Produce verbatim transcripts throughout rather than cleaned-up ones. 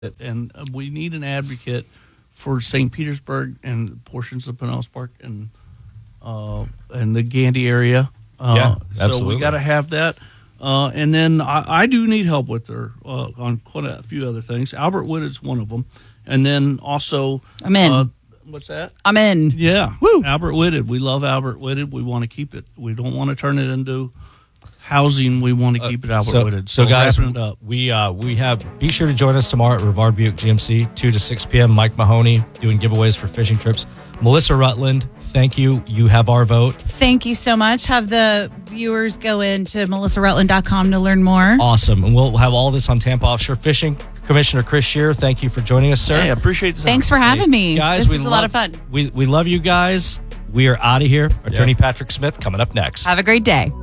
and we need an advocate for Saint Petersburg and portions of Pinellas Park and uh, and the Gandy area. Uh, yeah, absolutely. So we got to have that. Uh, and then I, I do need help with her uh, on quite a few other things. Albert Wood is one of them. And then also, I'm in. Uh, what's that? I'm in. Yeah. Woo. Albert Whitted. We love Albert Whitted. We want to keep it. We don't want to turn it into housing. We want to keep it Albert so, Whitted. So, so guys, it up. we uh, we have. Be sure to join us tomorrow at Rivard Buick G M C, two to six p.m. Mike Mahoney doing giveaways for fishing trips. Melissa Rutland, thank you. You have our vote. Thank you so much. Have the viewers go into melissa rutland dot com to learn more. Awesome. And we'll have all this on Tampa Offshore Fishing. Commissioner Chris Shearer, thank you for joining us, sir. Hey, I appreciate the time. Thanks for having me. Guys, this we was a love, lot of fun. We, we love you guys. We are out of here. Attorney yeah. Patrick Smith coming up next. Have a great day.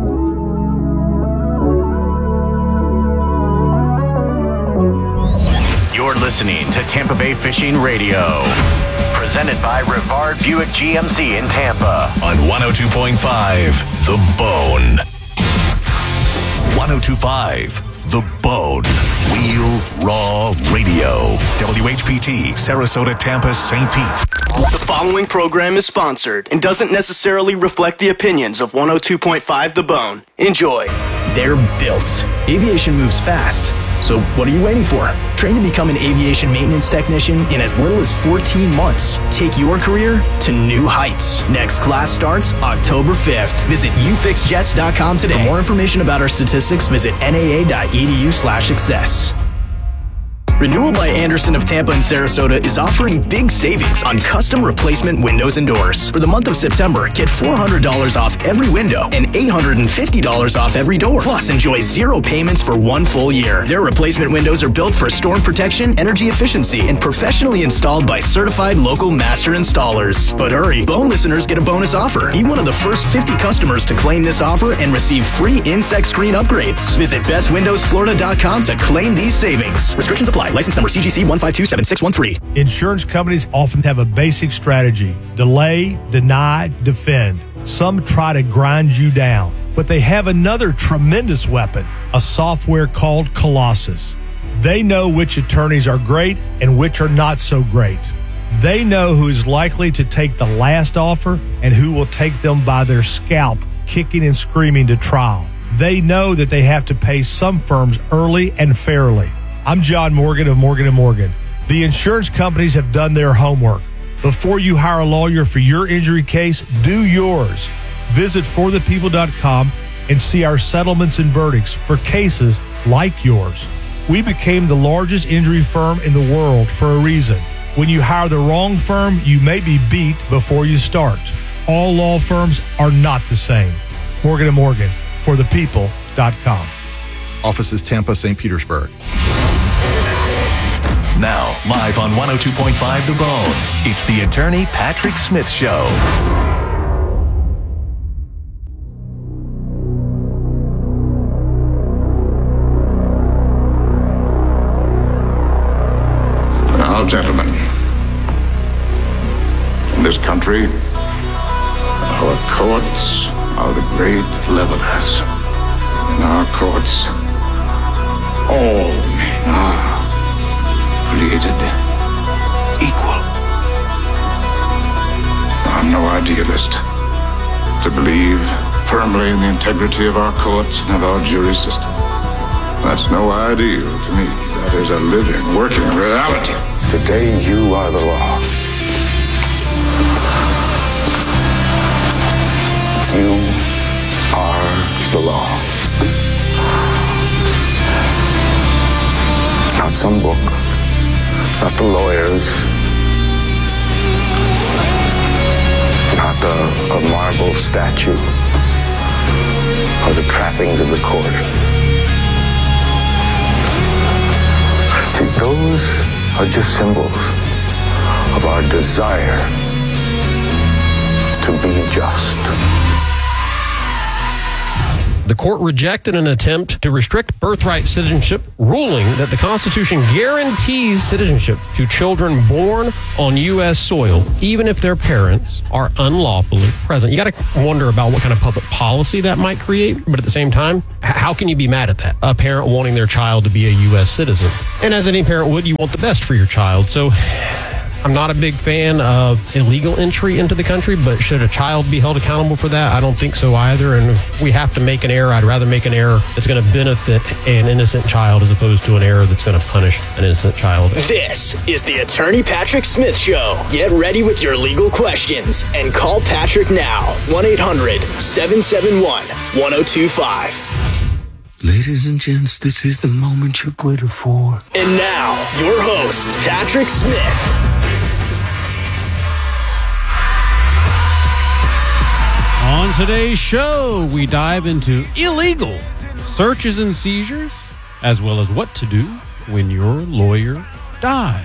You're listening to Tampa Bay Fishing Radio. Presented by Rivard Buick G M C in Tampa. On one oh two point five, The Bone. one oh two point five, The Bone. Wheel Raw Radio. W H P T, Sarasota, Tampa, Saint Pete. The following program is sponsored and doesn't necessarily reflect the opinions of one oh two point five The Bone. Enjoy. They're built. Aviation moves fast. So what are you waiting for? Train to become an aviation maintenance technician in as little as fourteen months. Take your career to new heights. Next class starts October fifth. Visit u fix jets dot com today. For more information about our statistics, visit n a a dot e d u slash success. Renewal by Anderson of Tampa and Sarasota is offering big savings on custom replacement windows and doors. For the month of September, get four hundred dollars off every window and eight hundred fifty dollars off every door. Plus, enjoy zero payments for one full year. Their replacement windows are built for storm protection, energy efficiency, and professionally installed by certified local master installers. But hurry, Bone listeners get a bonus offer. Be one of the first fifty customers to claim this offer and receive free insect screen upgrades. Visit best windows florida dot com to claim these savings. Restrictions apply. License number C G C one five two seven six one three. Insurance companies often have a basic strategy: delay, deny, defend. Some try to grind you down, but they have another tremendous weapon, a software called Colossus. They know which attorneys are great and which are not so great. They know who is likely to take the last offer and who will take them by their scalp, kicking and screaming to trial. They know that they have to pay some firms early and fairly. I'm John Morgan of Morgan and Morgan. The insurance companies have done their homework. Before you hire a lawyer for your injury case, do yours. Visit for the people dot com and see our settlements and verdicts for cases like yours. We became the largest injury firm in the world for a reason. When you hire the wrong firm, you may be beat before you start. All law firms are not the same. Morgan and Morgan, for the people dot com. Offices Tampa, Saint Petersburg. Now, live on one oh two point five The Bone, it's the Attorney Patrick Smith Show. Now, gentlemen, in this country, our courts are the great levelers. In our courts, all men are created equal. I'm no idealist. To believe firmly in the integrity of our courts and of our jury system, that's no ideal to me. That is a living, working reality. Today you are the law. You are the law. Not some book, not the lawyers, not a, a marble statue, or the trappings of the court. See, those are just symbols of our desire to be just. The court rejected an attempt to restrict birthright citizenship, ruling that the Constitution guarantees citizenship to children born on U S soil, even if their parents are unlawfully present. You got to wonder about what kind of public policy that might create, but at the same time, how can you be mad at that? A parent wanting their child to be a U S citizen. And as any parent would, you want the best for your child. So I'm not a big fan of illegal entry into the country, but should a child be held accountable for that? I don't think so either. And if we have to make an error, I'd rather make an error that's going to benefit an innocent child as opposed to an error that's going to punish an innocent child. This is the Attorney Patrick Smith Show. Get ready with your legal questions and call Patrick now. one eight hundred seven seven one one oh two five. Ladies and gents, this is the moment you've waited for. And now, your host, Patrick Smith. On today's show, we dive into illegal searches and seizures, as well as what to do when your lawyer dies.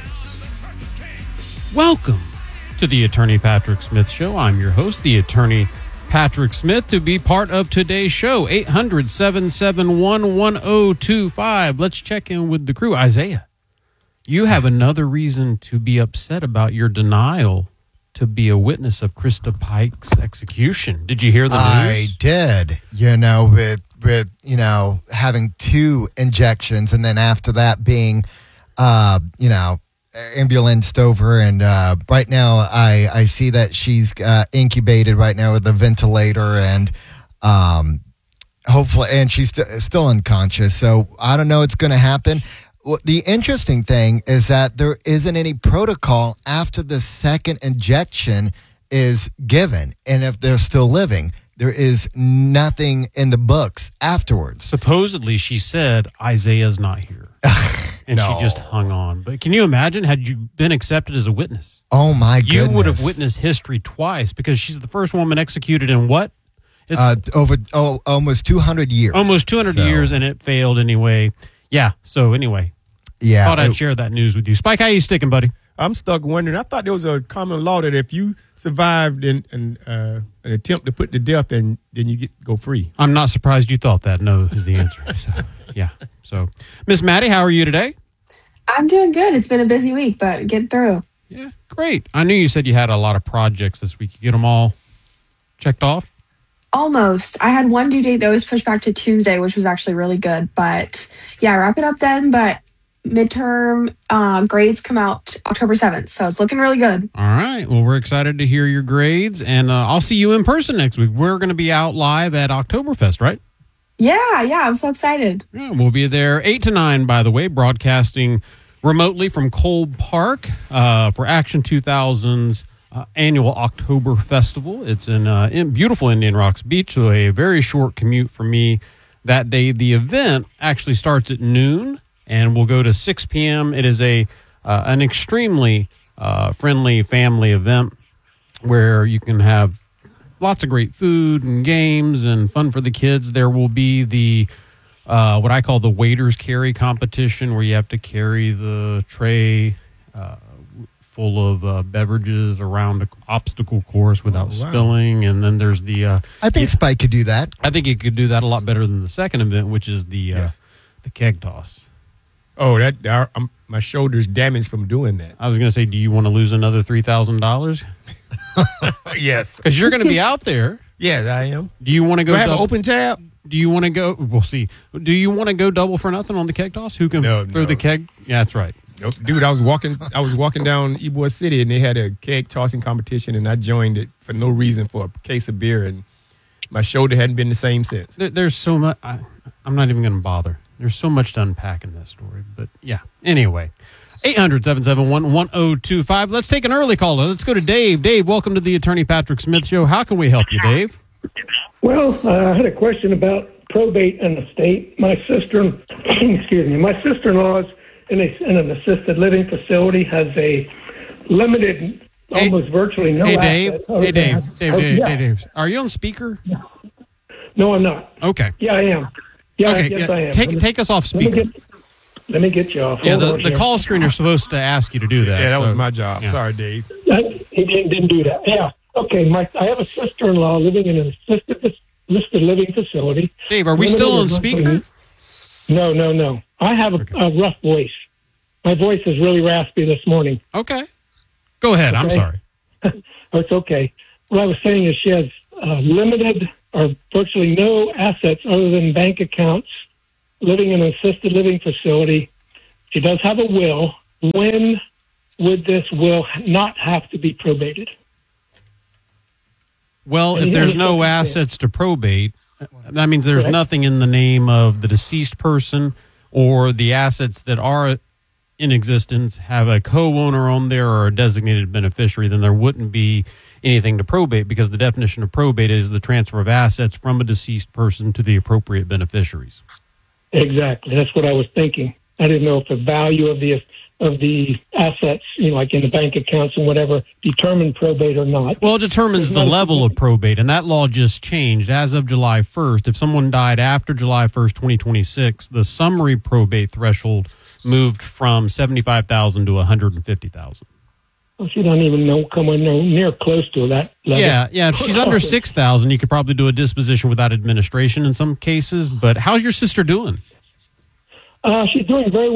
Welcome to the Attorney Patrick Smith Show. I'm your host, the Attorney Patrick Smith. To be part of today's show, eight hundred seven seven one one oh two five. Let's check in with the crew. Isaiah, you have another reason to be upset about your denial to be a witness of Krista Pike's execution. Did you hear the news? I did, you know, with, with, you know, having two injections and then after that being, uh, you know, ambulanced over. And uh, right now I, I see that she's uh, incubated right now with a ventilator and um, hopefully, and she's st- still unconscious. So I don't know what's going to happen. Well, the interesting thing is that there isn't any protocol after the second injection is given. And if they're still living, there is nothing in the books afterwards. Supposedly, she said, Isaiah's not here. And No. she just hung on. But can you imagine, had you been accepted as a witness? Oh, my You goodness. would have witnessed history twice because she's the first woman executed in what? It's Uh, over oh, almost two hundred years. almost two hundred So, years, and it failed anyway. Yeah, so anyway. Yeah. Thought I'd it- share that news with you. Spike, how you sticking, buddy? I'm stuck wondering. I thought there was a common law that if you survived in, in uh, an attempt to put to death, then then you get go free. I'm not surprised you thought that. No is the answer. So, yeah. So, Miss Maddie, how are you today? I'm doing good. It's been a busy week, but get through. Yeah, great. I knew you said you had a lot of projects this week. You get them all checked off? Almost. I had one due date that was pushed back to Tuesday, which was actually really good. But yeah, wrap it up then. But midterm uh, grades come out October seventh, so it's looking really good. All right. Well, we're excited to hear your grades, and uh, I'll see you in person next week. We're going to be out live at Oktoberfest, right? Yeah, yeah, I'm so excited. Yeah, we'll be there eight to nine, by the way, broadcasting remotely from Kolb Park uh, for Action two thousand's uh, annual October Festival. It's in, uh, in beautiful Indian Rocks Beach, so a very short commute for me that day. The event actually starts at noon and will go to six p.m. It is a uh, an extremely uh, friendly family event where you can have lots of great food and games and fun for the kids. There will be the uh, what I call the waiters carry competition, where you have to carry the tray uh, full of uh, beverages around an obstacle course without Oh, wow. spilling. And then there's the uh, I think yeah, Spike could do that. I think he could do that a lot better than the second event, which is the uh, Yes. the keg toss. Oh, that I, I'm, my shoulder's damaged from doing that. I was going to say, do you want to lose another three thousand dollars? Yes, Because you're going to be out there. Yes, I am. Do you want to go Do I have an double- open tab? Do you want to go? We'll see. Do you want to go double for nothing on the keg toss? Who can No, throw no. the keg? Yeah, that's right. Nope. Dude, I was walking. I was walking down Ybor City, and they had a keg tossing competition, and I joined it for no reason for a case of beer, and my shoulder hadn't been the same since. There, there's so much. I, I'm not even going to bother. There's so much to unpack in this story. But yeah. Anyway, eight hundred seven seven one one oh two five. Let's take an early caller. Let's go to Dave. Dave, welcome to the Attorney Patrick Smith Show. How can we help you, Dave? Well, uh, I had a question about probate and estate. My sister, excuse me, my sister-in-law's in, a, in an assisted living facility, has a limited, almost virtually no Hey, Dave. assets. Hey, Dave. Dave, Oh, Dave, yeah. Dave, Dave. Are you on speaker? No, I'm not. Okay. Yeah, I am. Yeah, Okay, yes, yeah. I am. Take- Let me- take us off let me speaker. get- Let me get you off. Yeah, Hold the, on the here. call screener's supposed to ask you to do that. Yeah, that was so- my job. yeah. Sorry, Dave. I, he didn't, didn't do that. Yeah. Okay. My I have a sister-in-law living in an assisted assisted living facility. Dave, are we still on speaker? No, no, no. I have a, a rough voice. My voice is really raspy this morning. Okay. Go ahead. I'm Okay. sorry. It's okay. What I was saying is she has uh, limited or virtually no assets other than bank accounts, living in an assisted living facility. She does have a will. When would this will not have to be probated? Well, And if you there's know, no assets to probate, that means there's Correct. nothing in the name of the deceased person, or the assets that are in existence have a co-owner on there or a designated beneficiary, then there wouldn't be anything to probate, because the definition of probate is the transfer of assets from a deceased person to the appropriate beneficiaries. Exactly. That's what I was thinking. I didn't know if the value of the of the assets, you know, like in the bank accounts and whatever, determine probate or not. Well, it determines the level of probate, and that law just changed as of July first. If someone died after July first, twenty twenty-six, the summary probate threshold moved from seventy-five thousand dollars to one hundred fifty thousand dollars. Well, she doesn't even know come in no- near close to that level. Yeah, yeah. If she's under six thousand, you could probably do a disposition without administration in some cases. But how's your sister doing? Uh, she's doing very well.